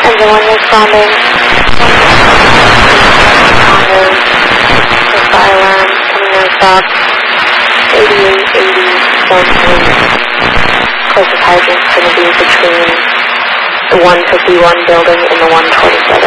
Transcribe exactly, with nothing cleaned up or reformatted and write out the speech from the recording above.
Engine one responding. The fire alarm coming in stop. eighty-eight eighty, one three. Closest hydrant's going to be between the one fifty-one building and the one twenty-seven.